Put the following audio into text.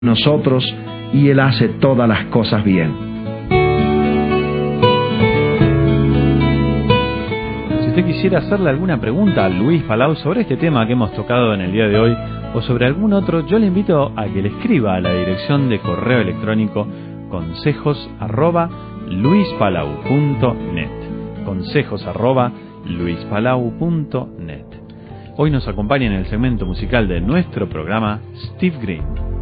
nosotros y Él hace todas las cosas bien. Si usted quisiera hacerle alguna pregunta a Luis Palau sobre este tema que hemos tocado en el día de hoy o sobre algún otro, yo le invito a que le escriba a la dirección de correo electrónico consejos@luispalau.net, consejos@luispalau.net. Hoy nos acompaña en el segmento musical de nuestro programa Steve Green.